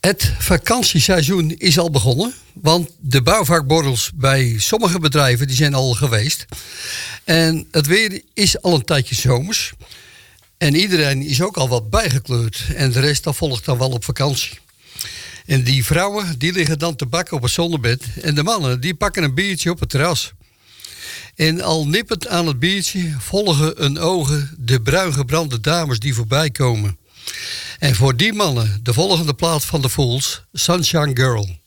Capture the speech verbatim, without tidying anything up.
Het vakantieseizoen is al begonnen, want de bouwvakborrels bij sommige bedrijven die zijn al geweest. En het weer is al een tijdje zomers. En iedereen is ook al wat bijgekleurd. En de rest dat volgt dan wel op vakantie. En die vrouwen die liggen dan te bakken op het zonnebed. En de mannen die pakken een biertje op het terras. En al nippend aan het biertje volgen hun ogen de bruin gebrande dames die voorbij komen. En voor die mannen de volgende plaat van de Fools, Sunshine Girl.